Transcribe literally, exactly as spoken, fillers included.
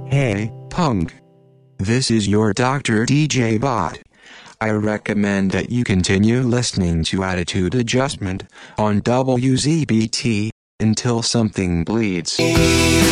Hey, punk. This is your Doctor D J Bot. I recommend that you continue listening to Attitude Adjustment on W Z B T until something bleeds.